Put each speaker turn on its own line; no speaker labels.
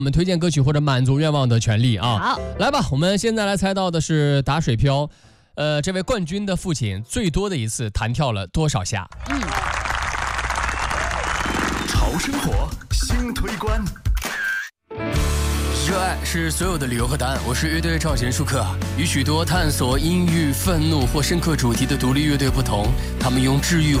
我们推荐歌曲或者满足愿望的权利啊。
好，
来吧，我们现在来猜到的是打水漂，这位冠军的父亲最多的一次弹跳了多少下？
潮生活新推关。
热爱是所有的理由和答案。我是乐队赵贤舒克，与许多探索阴郁、愤怒或深刻主题的独立乐队不同，他们用治愈